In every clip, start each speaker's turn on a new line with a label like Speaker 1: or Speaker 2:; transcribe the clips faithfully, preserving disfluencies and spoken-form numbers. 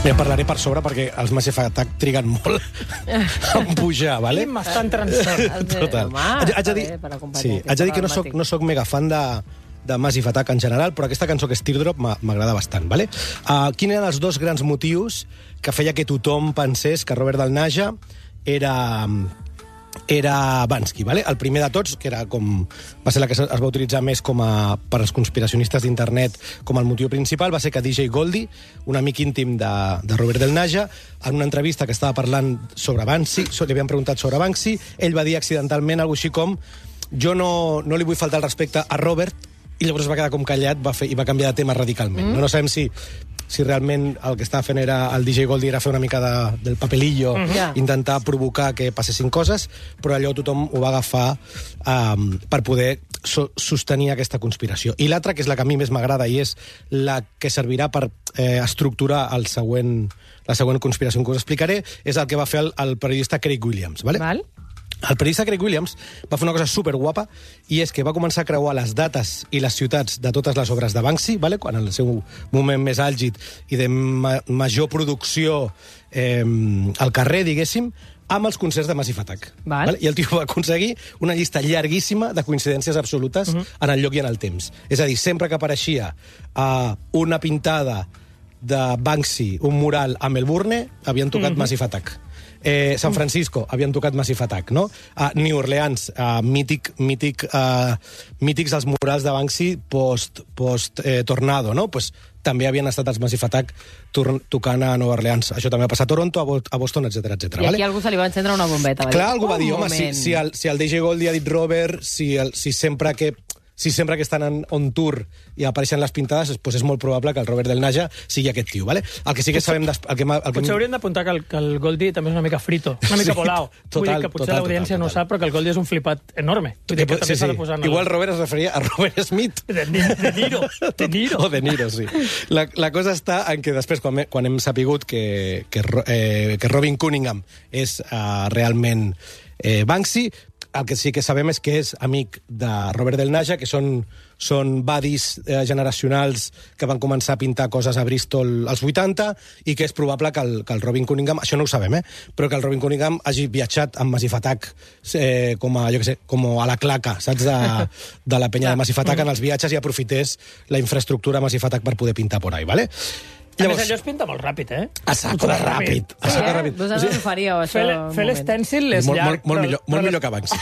Speaker 1: Ja parlaré per sobre perquè els Massive Attack triguen molt a pujar, vale?
Speaker 2: I m'estan transant.
Speaker 1: Total. Haig de dir, sí, haig de dir que no soc, no soc mega fan de, de Massive Attack en general, però aquesta cançó que és Teardrop m'agrada bastant, vale? Uh, quins eren els dos grans motius que feia que tothom pensés que Robert Del Naja era... era Bansky, vale? El primer de tots, que era com... va ser la que es va utilitzar més com a, per als conspiracionistes d'internet com el motiu principal, va ser que D J Goldie, un amic íntim de, de Robert Del Naja, en una entrevista que estava parlant sobre Banksy, li havien preguntat sobre Banksy, ell va dir accidentalment alguna així com jo no, no li vull faltar el respecte a Robert, i llavors va quedar com callat va fer, i va canviar de tema radicalment. Mm. No, no sabem si... si realment el que estava fent era el D J Goldie era fer una mica de, del papelillo, mm-hmm. intentar provocar que passessin coses, però allò tothom ho va agafar um, per poder so sostenir aquesta conspiració. I l'altra, que és la que a mi més m'agrada i és la que servirà per eh, estructurar el següent, la següent conspiració que us explicaré, és el que va fer el, el periodista Craig Williams. Vale?
Speaker 3: Val.
Speaker 1: El periodista Craig Williams va fer una cosa superguapa i és que va començar a creuar les dates i les ciutats de totes les obres de Banksy, vale? Quan en el seu moment més àlgid i de ma major producció eh, al carrer, diguéssim, amb els concerts de Massive Attack.
Speaker 3: Val.
Speaker 1: Vale? I el tio va aconseguir una llista llarguíssima de coincidències absolutes uh-huh. en el lloc i en el temps. És a dir, sempre que apareixia uh, una pintada de Banksy, un mural a Melbourne, havien tocat uh-huh. Massive Attack. Eh, San Francisco, havien tocat Massive Attack, no? A New Orleans, uh, mític, mític, uh, mítics els murals de Banksy post, post eh, tornado, no? Pues, també havien estat els Massive Attack tocant a Nova Orleans. Això també va passar a Toronto, a Boston, etcètera, etcètera.
Speaker 3: I aquí
Speaker 1: vale?
Speaker 3: algú se li va encendre una bombeta. Va
Speaker 1: Clar,
Speaker 3: dir,
Speaker 1: algú va dir, home, si,
Speaker 3: moment.
Speaker 1: si, el, si el D J Goldie ha dit Robert, si, el, si sempre que... si sempre que estan en on tour i apareixen les pintades, doncs és molt probable que el Robert Del Naja sigui aquest tio, vale? El que sí que sabem... Des... El que, el que...
Speaker 2: Potser hauríem d'apuntar que, el, que el Goldie també és una mica frito, una mica
Speaker 1: sí,
Speaker 2: volao.
Speaker 1: Total,
Speaker 2: Vull dir que potser l'audiència no sap, però que el Goldie és un flipat enorme. Vull dir que també
Speaker 1: sí,
Speaker 2: s'ha
Speaker 1: sí.
Speaker 2: de posar...
Speaker 1: Igual Robert es referia a Robert Smith.
Speaker 2: De, de Niro. De Niro.
Speaker 1: O De Niro, sí. La, la cosa està en que després, quan, quan hem sapigut que, que, eh, que Robin Cunningham és uh, realment eh, Banksy, el que sí que sabem és que és amic de Robert Del Naja, que són, són buddies eh, generacionals que van començar a pintar coses a Bristol als vuitanta i que és probable que el, que el Robin Cunningham, això no ho sabem, eh, però que el Robin Cunningham hagi viatjat amb Massive Attack eh, com, a, jo què sé, com a la claca, saps, de, de la penya de Massive Attack en els viatges i aprofités la infraestructura Massive Attack per poder pintar por ahí, vale?
Speaker 2: Llavors, a més, allò es pinta molt ràpid, eh?
Speaker 1: A saco de ràpid. A saco de ràpid.
Speaker 3: Vosaltres ho faríeu, això.
Speaker 2: Fer l'estèncil és
Speaker 1: molt,
Speaker 2: llarg.
Speaker 1: Molt, molt, millor, molt millor que abans.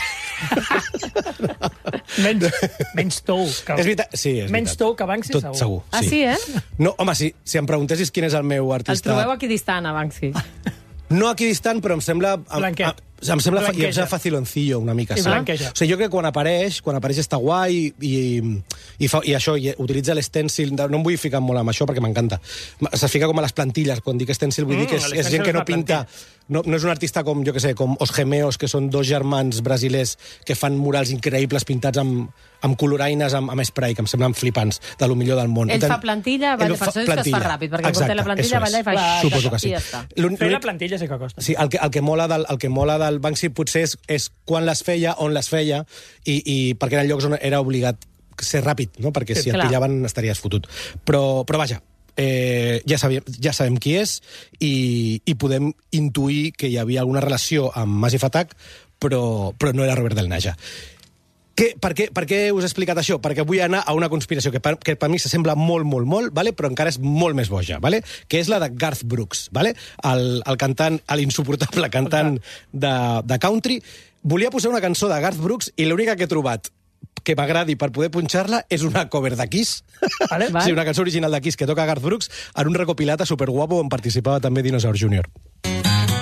Speaker 2: menys, menys tou. Que...
Speaker 1: És veritat, sí, és
Speaker 2: menys
Speaker 1: veritat.
Speaker 2: tou que Banksy,
Speaker 1: Tot,
Speaker 2: segur.
Speaker 1: segur.
Speaker 3: Ah, sí, eh?
Speaker 1: No, home, si, si em preguntessis quin és el meu artista...
Speaker 3: El trobeu aquí distant, a Banksy.
Speaker 1: No aquí distant, però em sembla...
Speaker 2: Blanquet.
Speaker 1: Em sembla fa,
Speaker 2: Blanqueja.
Speaker 1: em sembla faciloncillo una mica.
Speaker 2: I
Speaker 1: sí.
Speaker 2: blanqueja.
Speaker 1: O sigui, jo crec que quan apareix, quan apareix està guai i, i, i, fa, i això, i utilitza l'estèncil... No em vull ficar molt amb això perquè m'encanta. Se fica com a les plantilles. Quan dic estèncil vull
Speaker 2: Mm,
Speaker 1: dir que és, és gent que no pinta... No, no és un artista com, jo que sé, com Os Gemeos, que són dos germans brasilers que fan murals increïbles pintats amb, amb coloraines, amb, amb spray, que em semblen flipants, de lo millor del món.
Speaker 3: Ell fa plantilla,
Speaker 1: ell
Speaker 3: balla, per això és que es fa ràpid, perquè quan té la plantilla balla i fa...
Speaker 1: Suposo que sí.
Speaker 3: I ja està.
Speaker 2: Fer la plantilla sí que costa.
Speaker 1: Sí, el que, el que, mola, del, el que mola del Banksy potser és, és quan les feia, on les feia, i, i perquè eren llocs on era obligat ser ràpid, no? Perquè
Speaker 3: Sí,
Speaker 1: si et
Speaker 3: clar.
Speaker 1: pillaven estaries fotut. Però, però vaja, eh, ja, sabíem, ja sabem qui és i, i podem intuir que hi havia alguna relació amb Massive Attack, però, però no era Robert Del Naja. Que, per, què, per què us he explicat això? Perquè vull anar a una conspiració que per, que per mi s'assembla molt, molt, molt, vale? Però encara és molt més boja, vale? Que és la de Garth Brooks, vale? el, el cantant, l'insuportable cantant de, de country. Volia posar una cançó de Garth Brooks i l'única que he trobat que m'agradi per poder punxar-la és una cover de Kiss.
Speaker 2: Vale.
Speaker 1: Sí, una cançó original de Kiss que toca Garth Brooks en un recopilat superguapo on participava també Dinosaur júnior